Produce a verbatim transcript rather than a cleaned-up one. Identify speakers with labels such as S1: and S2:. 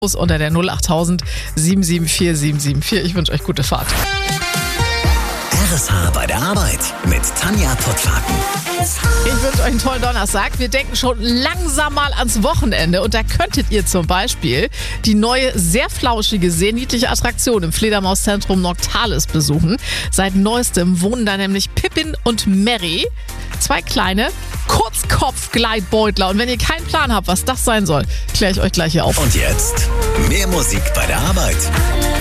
S1: unter der null achttausend, sieben sieben vier, sieben sieben vier. Ich wünsche euch gute Fahrt.
S2: R S H bei der Arbeit mit Tanja Pottlaken.
S1: Ich wünsche euch einen tollen Donnerstag. Wir denken schon langsam mal ans Wochenende und da könntet ihr zum Beispiel die neue, sehr flauschige, sehr niedliche Attraktion im Fledermauszentrum Noctalis besuchen. Seit neuestem wohnen da nämlich Pippin und Mary, zwei kleine Kurzkopf-Gleitbeutler. Und wenn ihr keinen Plan habt, was das sein soll, kläre ich euch gleich hier auf.
S2: Und jetzt mehr Musik bei der Arbeit.